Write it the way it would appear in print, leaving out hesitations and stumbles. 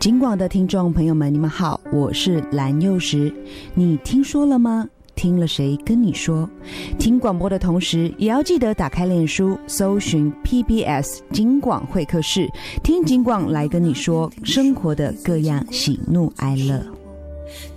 警广的听众朋友们，你们好，我是蓝幼时。你听说了吗？听了谁跟你说？听广播的同时，也要记得打开脸书，搜寻 PBS 警广会客室，听警广来跟你说生活的各样喜怒哀乐。